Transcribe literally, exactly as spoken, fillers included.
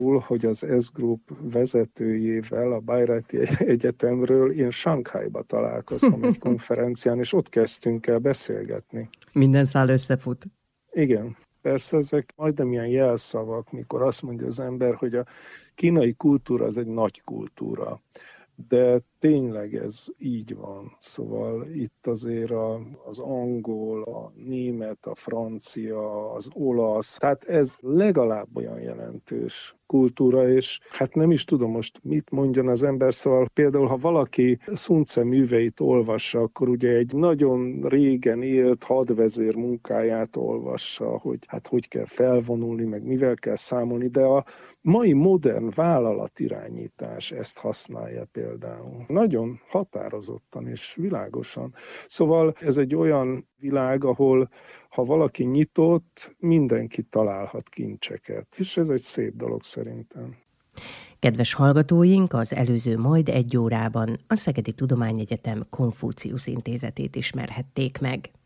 hogy az S-Group vezetőjével a Bayreuthi Egyetemről én Sanghajba találkoztam egy konferencián, és ott kezdtünk el beszélgetni. Minden szál összefut. Igen. Persze ezek majdnem ilyen jelszavak, mikor azt mondja az ember, hogy a kínai kultúra az egy nagy kultúra. De tényleg ez így van. Szóval itt azért a, az angol, a német, a francia, az olasz, tehát ez legalább olyan jelentős kultúra, és hát nem is tudom most mit mondjon az ember, szóval például ha valaki Sun Tzu műveit olvassa, akkor ugye egy nagyon régen élt hadvezér munkáját olvassa, hogy hát hogy kell felvonulni, meg mivel kell számolni, de a mai modern vállalatirányítás ezt használja például. Nagyon határozottan és világosan. Szóval ez egy olyan világ, ahol ha valaki nyitott, mindenki találhat kincseket. És ez egy szép dolog szerintem. Kedves hallgatóink, az előző majd egy órában a Szegedi Tudományegyetem Konfuciusz Intézetét ismerhették meg.